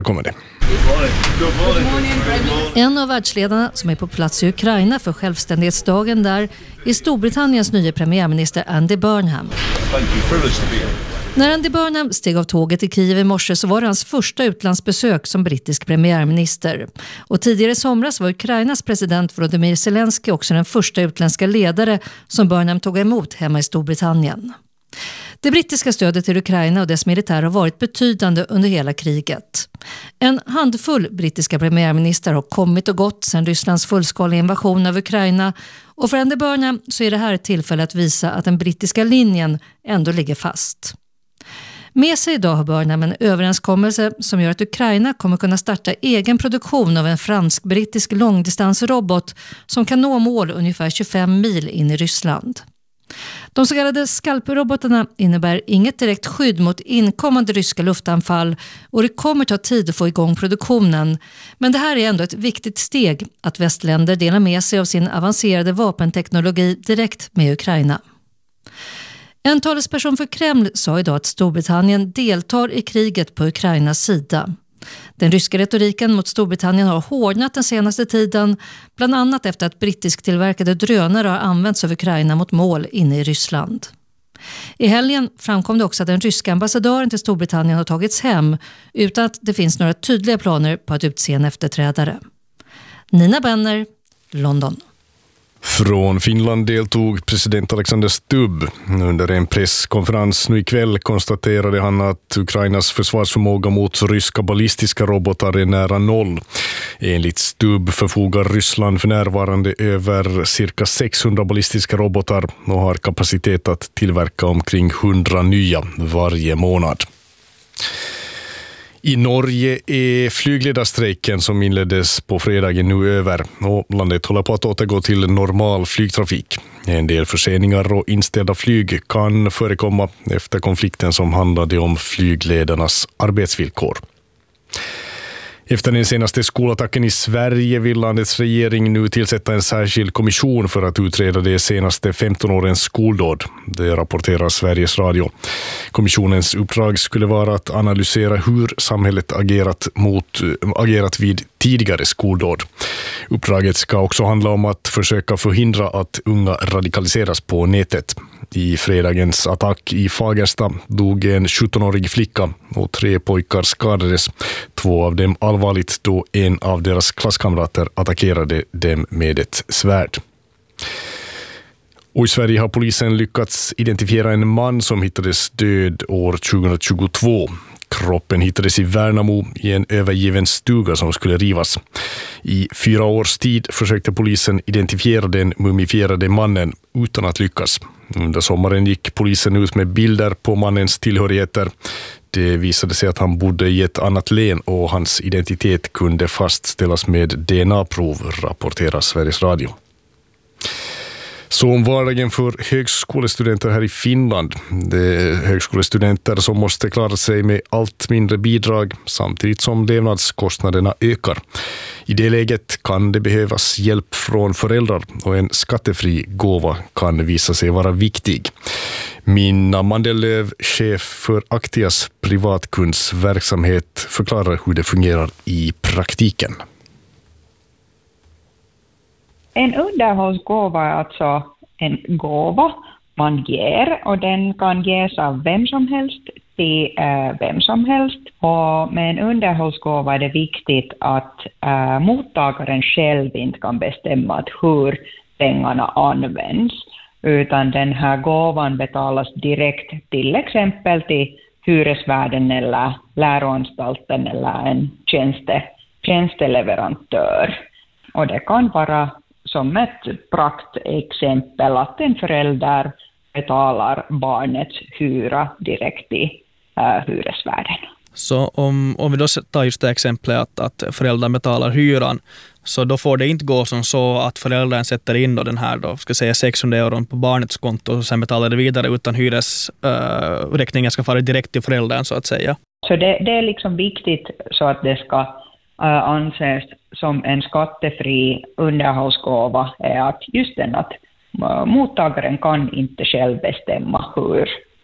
kommer det. En av världsledarna som är på plats i Ukraina för självständighetsdagen där är Storbritanniens nya premiärminister Andy Burnham. När Andy Burnham steg av tåget i Kiev i morse så var det hans första utlandsbesök som brittisk premiärminister. Och tidigare i somras var Ukrainas president Volodymyr Zelensky också den första utländska ledare som Burnham tog emot hemma i Storbritannien. Det brittiska stödet till Ukraina och dess militär har varit betydande under hela kriget. En handfull brittiska premiärminister har kommit och gått sedan Rysslands fullskaliga invasion av Ukraina, och för Andy Burnham så är det här ett tillfälle att visa att den brittiska linjen ändå ligger fast. Med sig idag har Burnham en överenskommelse som gör att Ukraina kommer kunna starta egen produktion av en fransk-brittisk långdistansrobot som kan nå mål ungefär 25 mil in i Ryssland. De så kallade skalprobotarna innebär inget direkt skydd mot inkommande ryska luftanfall och det kommer ta tid att få igång produktionen. Men det här är ändå ett viktigt steg att västländer delar med sig av sin avancerade vapenteknologi direkt med Ukraina. En talesperson för Kreml sa idag att Storbritannien deltar i kriget på Ukrainas sida. Den ryska retoriken mot Storbritannien har hårdnat den senaste tiden, bland annat efter att brittisk tillverkade drönare har använts av Ukraina mot mål inne i Ryssland. I helgen framkom det också att den ryska ambassadören till Storbritannien har tagits hem utan att det finns några tydliga planer på att utse en efterträdare. Nina Benner, London. Från Finland deltog president Alexander Stubb. Under en presskonferens nu ikväll konstaterade han att Ukrainas försvarsförmåga mot ryska ballistiska robotar är nära noll. Enligt Stubb förfogar Ryssland för närvarande över cirka 600 ballistiska robotar och har kapacitet att tillverka omkring 100 nya varje månad. I Norge är flygledarstrejken som inleddes på fredagen nu över och landet håller på att återgå till normal flygtrafik. En del förseningar och inställda flyg kan förekomma efter konflikten som handlade om flygledarnas arbetsvillkor. Efter den senaste skolattacken i Sverige vill landets regering nu tillsätta en särskild kommission för att utreda de senaste 15 årens skoldåd. Det rapporterar Sveriges Radio. Kommissionens uppdrag skulle vara att analysera hur samhället agerat vid tidigare skoldåd. Uppdraget ska också handla om att försöka förhindra att unga radikaliseras på nätet. I fredagens attack i Fagersta dog en 17-årig flicka och 3 pojkar skadades. 2 av dem allvarligt då en av deras klasskamrater attackerade dem med ett svärd. Och i Sverige har polisen lyckats identifiera en man som hittades död år 2022. Kroppen hittades i Värnamo i en övergiven stuga som skulle rivas. I 4 års tid försökte polisen identifiera den mumifierade mannen utan att lyckas. Under sommaren gick polisen ut med bilder på mannens tillhörigheter. Det visade sig att han bodde i ett annat län och hans identitet kunde fastställas med DNA-prov, rapporterar Sveriges Radio. Så om vardagen för högskolestudenter här i Finland. Det är högskolestudenter som måste klara sig med allt mindre bidrag samtidigt som levnadskostnaderna ökar. I det läget kan det behövas hjälp från föräldrar och en skattefri gåva kan visa sig vara viktig. Minna Mandelöv, chef för Aktias privatkundsverksamhet, förklarar hur det fungerar i praktiken. En underhållsgåva är alltså en gåva man ger och den kan ges av vem som helst till vem som helst. Och med en underhållsgåva är det viktigt att mottagaren själv inte kan bestämma att hur pengarna används, utan den här gåvan betalas direkt till exempel till hyresvärden eller läroanstalten eller en tjänsteleverantör. Och det kan vara som ett praktexempel att en förälder betalar barnets hyra direkt till hyresvärden. Så om vi då tar just det exemplet att föräldern betalar hyran, så då får det inte gå som så att föräldern sätter in då den här då, ska säga 600 euro på barnets konto och sen betalar det vidare utan hyresräkningen ska fara direkt till föräldern så att säga. Så det är liksom viktigt så att det ska anses som en skattefri underhållsgåva är att just den att mottagaren kan inte själv bestämma hur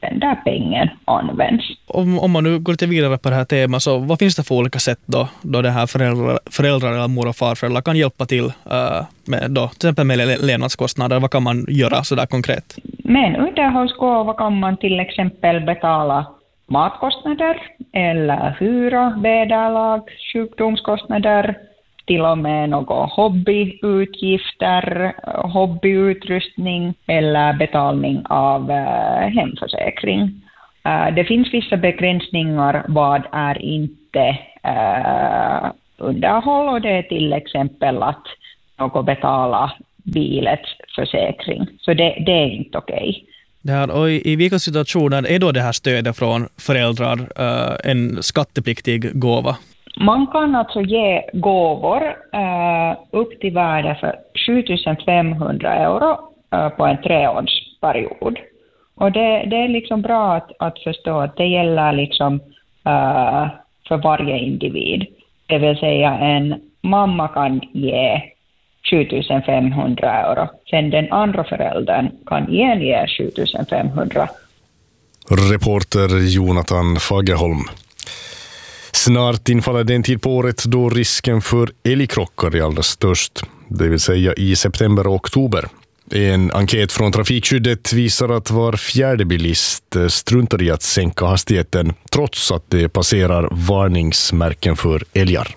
den där pengen används. Om man nu går lite vidare på det här temat, så vad finns det för olika sätt då det här föräldrar eller mor- och farföräldrar kan hjälpa till med då, till exempel med levnadskostnader? Vad kan man göra så där konkret? Med en underhållsgåva kan man till exempel betala matkostnader eller hyra, vederlag, sjukdomskostnader, till och med några hobbyutgifter, hobbyutrustning eller betalning av hemförsäkring. Det finns vissa begränsningar vad är inte underhåll, och det är till exempel att något betala bilets försäkring. Så det är inte okej. Och i vilka situationer är då det här stödet från föräldrar en skattepliktig gåva? Man kan alltså ge gåvor upp till värde för 7500 euro på en 3-årsperiod. Och det är liksom bra att förstå att det gäller liksom för varje individ. Det vill säga en mamma kan ge 7500 euro. Sen den andra föräldern kan ge 7500. Reporter Jonathan Fagerholm. Snart infaller den tid på året då risken för älgkrockar är allra störst, det vill säga i september och oktober. En enkät från Trafikskyddet visar att var fjärde bilist struntar i att sänka hastigheten trots att det passerar varningsmärken för älgar.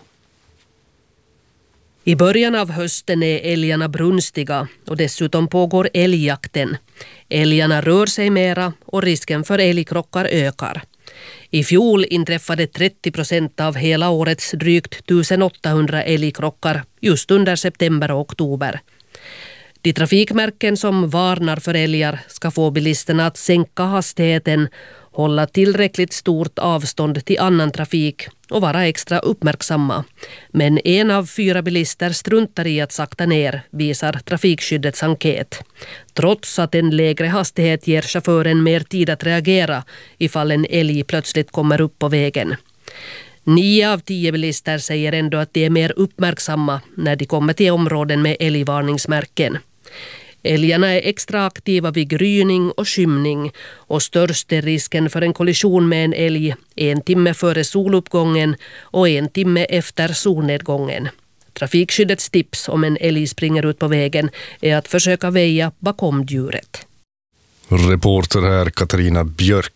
I början av hösten är älgarna brunstiga och dessutom pågår älgjakten. Älgarna rör sig mera och risken för älgkrockar ökar. I fjol inträffade 30% av hela årets drygt 1800 älgkrockar just under september och oktober. De trafikmärken som varnar för älgar ska få bilisterna att sänka hastigheten, hålla tillräckligt stort avstånd till annan trafik och vara extra uppmärksamma. Men 1 av 4 bilister struntar i att sakta ner, visar Trafikskyddets enkät. Trots att en lägre hastighet ger chauffören mer tid att reagera ifall en älg plötsligt kommer upp på vägen. 9 av 10 bilister säger ändå att de är mer uppmärksamma när de kommer till områden med älgvarningsmärken. Älgarna är extra aktiva vid gryning och skymning och störst är risken för en kollision med en älg 1 timme före soluppgången och 1 timme efter solnedgången. Trafikskyddets tips om en älg springer ut på vägen är att försöka väja bakom djuret. Reporter här Katarina Björk.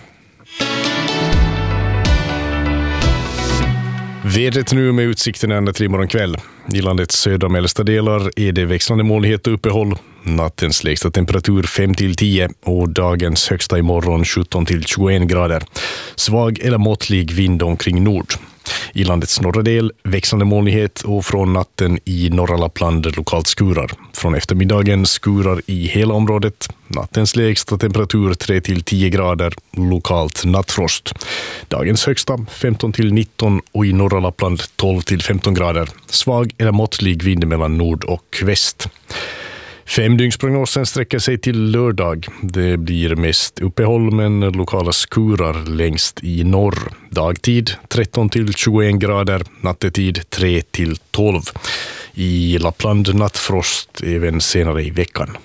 Vädret nu med utsikten ända till imorgon kväll. I landets södra och mellersta delar är det växlande molnighet och uppehåll. Nattens lägsta temperatur 5-10 och dagens högsta imorgon 17-21 grader. Svag eller måttlig vind omkring nord. I landets norra del växlande molnighet och från natten i norra Lappland lokalt skurar. Från eftermiddagen skurar i hela området. Nattens lägsta temperatur 3-10 grader, lokalt nattfrost. Dagens högsta 15-19 och i norra Lappland 12-15 grader. Svag eller måttlig vind mellan nord och väst. 5-dygnsprognosen sträcker sig till lördag. Det blir mest uppehåll men lokala skurar längst i norr. Dagtid 13-21 grader, nattetid 3-12. I Lappland nattfrost även senare i veckan.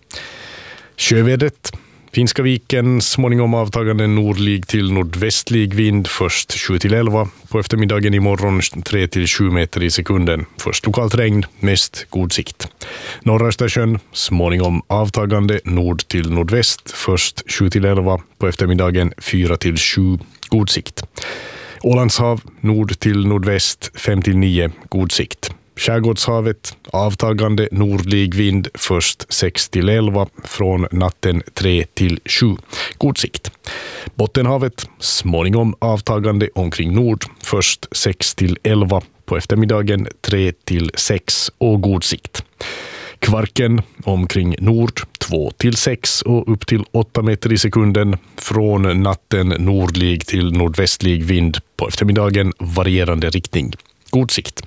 Sjövädret. Finska viken, småningom avtagande nordlig till nordvästlig vind, först 7-11. På eftermiddagen imorgon 3-7 meter i sekunden. Först lokalt regn, mest god sikt. Norra Östersjön, småningom avtagande nord till nordväst, först 7-11. På eftermiddagen 4-7, god sikt. Ålandshav, nord till nordväst, 5-9, god sikt. Skärgårdshavet, avtagande nordlig vind, först 6-11, från natten 3-7, god sikt. Bottenhavet, småningom avtagande omkring nord, först 6-11, på eftermiddagen 3-6 och god sikt. Kvarken omkring nord 2-6 och upp till 8 meter i sekunden, från natten nordlig till nordvästlig vind, på eftermiddagen varierande riktning, god sikt.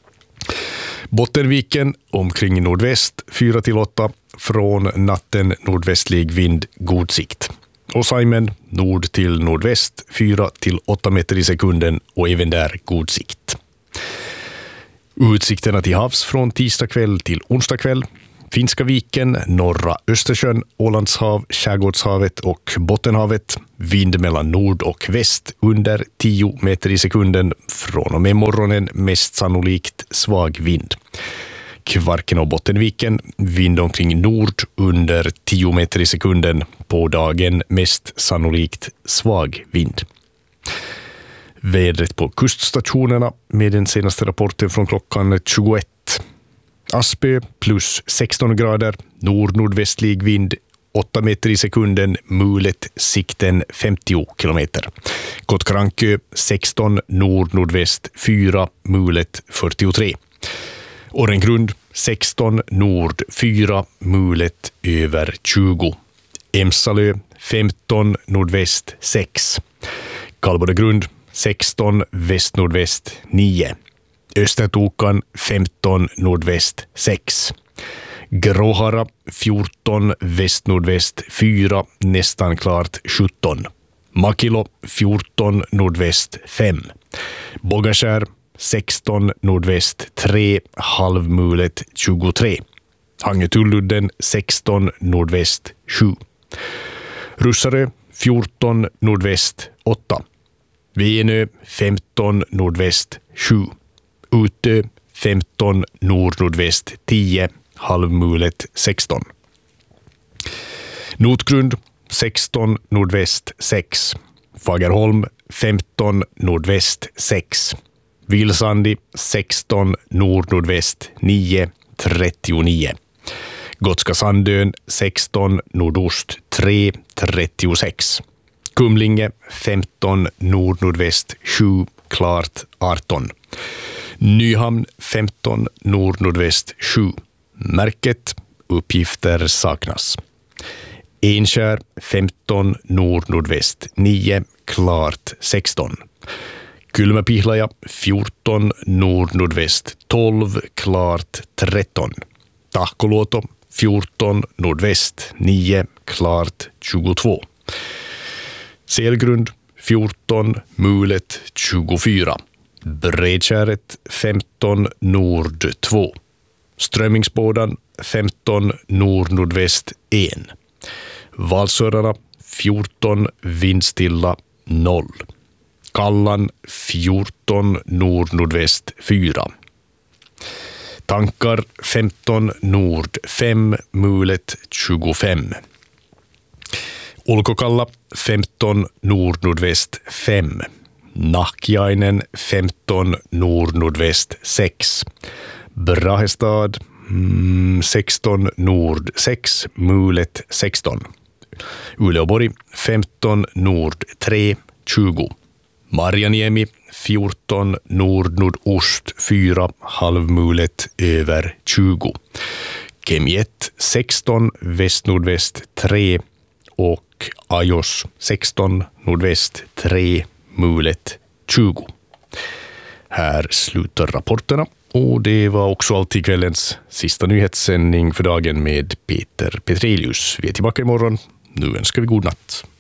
Bottenviken omkring nordväst 4-8, från natten nordvästlig vind, god sikt. Och Saimen nord till nordväst 4-8 meter i sekunden och även där god sikt. Utsikterna till havs från tisdag kväll till onsdag kväll. Finska viken, norra Östersjön, Ålandshav, Skärgårdshavet och Bottenhavet. Vind mellan nord och väst under 10 meter i sekunden. Från och med morgonen mest sannolikt svag vind. Kvarken och Bottenviken, vind omkring nord under 10 meter i sekunden. På dagen mest sannolikt svag vind. Vädret på kuststationerna med den senaste rapporten från klockan 21. Aspö plus 16 grader, nord-nordvästlig vind 8 meter i sekunden, mulet sikten 50 kilometer. Kotkarankö 16, nord-nordväst 4, mulet 43. Årengrund 16, nord 4, mulet över 20. Emsalö 15, nordväst 6. Kalbodegrund 16, väst-nordväst 9. Östertokan 15, nordväst 6. Gråhara 14, väst-nordväst 4, nästan klart 17. Makilo 14, nordväst 5. Bågashär 16, nordväst 3, halvmulet 23. Hangetulludden 16, nordväst 7. Russarö 14, nordväst 8. Venö 15, nordväst 7. Utö 15, nord-nordväst 10, halvmulet 16. Notgrund 16, nordväst 6. Fagerholm 15, nordväst 6. Vilsandi 16, nord-nordväst 9, 39. Gotska Sandön 16, nordost 3, 36. Kumlinge 15, nord-nordväst 7, klart 18. Nyhamn 15, nord-nordväst 7. Märket, uppgifter saknas. Enskär 15, nord-nordväst 9, klart 16. Kylmäpihlaja 14, nord-nordväst 12, klart 13. Tahkoluoto 14, nordväst 9, klart 22. Selgrund 14, mulet 24. Bredkäret 15, nord 2. Strömmingsbådan 15, nord-nordväst 1. Valsörarna 14, vindstilla 0. Kallan 14, nord-nordväst 4. Tankar 15, nord 5, mulet 25. Ulkokalla 15, nord-nordväst 5. Nahkiainen 15, nord-nordväst 6. Brahestad 16, nord 6, mulet 16. Uleåborg 15, nord 3, 20. Marjaniemi 14, nord-nordost 4, halvmulet över 20. Kemiet 16, väst-nordväst 3 och Ajos 16, nordväst 3, mulet 20. Här slutar rapporterna och det var också allt i kvällens sista nyhetssändning för dagen med Peter Petrelius. Vi är tillbaka imorgon. Nu önskar vi god natt.